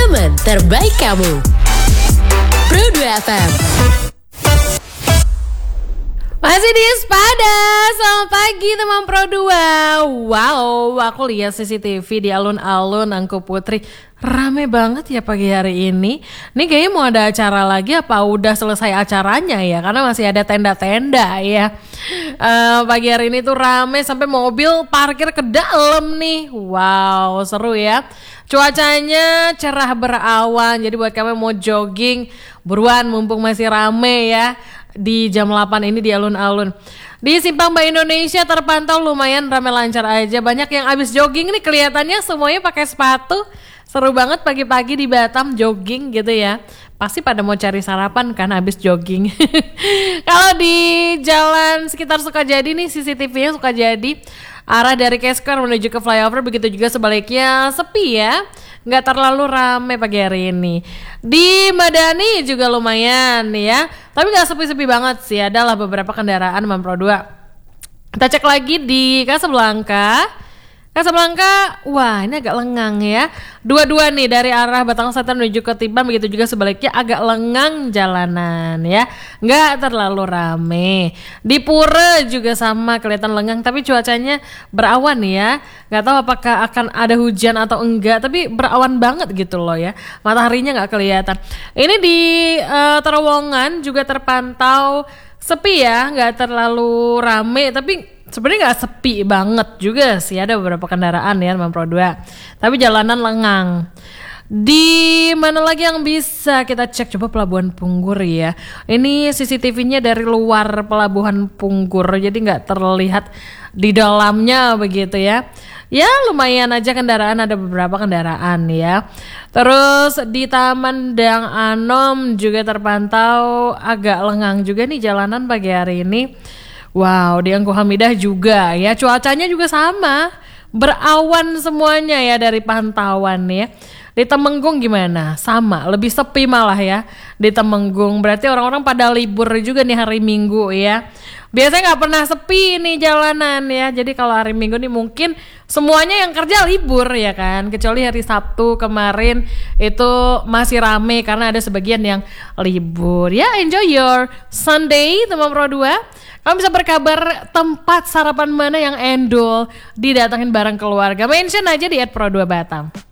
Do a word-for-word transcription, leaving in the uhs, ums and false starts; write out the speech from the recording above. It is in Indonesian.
teman terbaik kamu. Pro dua F M. Masih di Sepada. Selamat pagi teman Pro dua. Wow, aku lihat C C T V di alun-alun Angku Putri. Rame banget ya pagi hari ini. Nih kayaknya mau ada acara lagi apa udah selesai acaranya ya? Karena masih ada tenda-tenda ya. Uh, pagi hari ini tuh rame sampai mobil parkir ke dalam nih. Wow, seru ya. Cuacanya cerah berawan. Jadi buat kamu mau jogging, buruan mumpung masih rame ya. Di jam delapan ini di alun-alun. Di Simpang Bank Indonesia terpantau lumayan ramai lancar aja. Banyak yang abis jogging nih, kelihatannya semuanya pakai sepatu. Seru banget pagi-pagi di Batam jogging gitu ya. Pasti pada mau cari sarapan kan abis jogging. Kalau di jalan sekitar Sukajadi nih, C C T V-nya Sukajadi, arah dari Kesker menuju ke flyover, begitu juga sebaliknya sepi ya. Nggak terlalu ramai pagi hari ini. Di Madani juga lumayan ya, tapi nggak sepi-sepi banget sih. Adalah beberapa kendaraan Pro dua. Kita cek lagi di Kasablanka. Kasablanka, wah ini agak lengang ya. Dua-dua nih dari arah Batang Selatan menuju ke Tiban, begitu juga sebaliknya agak lengang jalanan ya. Nggak terlalu rame. Di Pura juga sama, kelihatan lengang tapi cuacanya berawan ya. Nggak tahu apakah akan ada hujan atau enggak, tapi berawan banget gitu loh ya. Mataharinya nggak kelihatan. Ini di uh, Terowongan juga terpantau sepi ya, nggak terlalu rame tapi sebenarnya nggak sepi banget juga sih, ada beberapa kendaraan ya teman Pro dua. Tapi jalanan lengang. Di mana lagi yang bisa kita cek? Coba Pelabuhan Punggur ya. Ini C C T V-nya dari luar Pelabuhan Punggur, jadi nggak terlihat di dalamnya begitu ya. Ya lumayan aja kendaraan, ada beberapa kendaraan ya. Terus di Taman Dang Anom juga terpantau agak lengang juga nih jalanan pagi hari ini. Wow, di Angku Hamidah juga ya, cuacanya juga sama, berawan semuanya ya dari pantauan ya. Di Temenggung gimana? Sama, lebih sepi malah ya di Temenggung. Berarti orang-orang pada libur juga nih hari Minggu ya. Biasanya nggak pernah sepi nih jalanan ya. Jadi kalau hari Minggu nih mungkin semuanya yang kerja libur ya kan. Kecuali hari Sabtu kemarin itu masih rame karena ada sebagian yang libur. Ya, enjoy your Sunday teman Pro dua. Kamu bisa berkabar tempat sarapan mana yang endol didatangin bareng keluarga. Mention aja di et pro dua Batam.